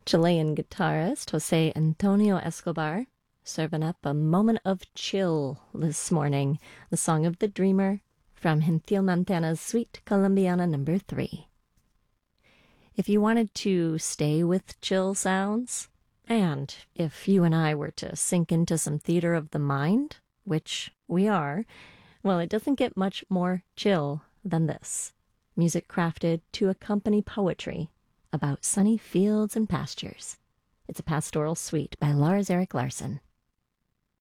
Chilean guitarist Jose Antonio Escobar serving up a moment of chill this morning. The Song of the Dreamer from Gentil Montana's Suite Colombiana No. 3. If you wanted to stay with chill sounds, and if you and I were to sink into some theater of the mind, which we are, well, it doesn't get much more chill than this. Music crafted to accompany poetry about sunny fields and pastures. It's a pastoral suite by Lars Erik Larsson.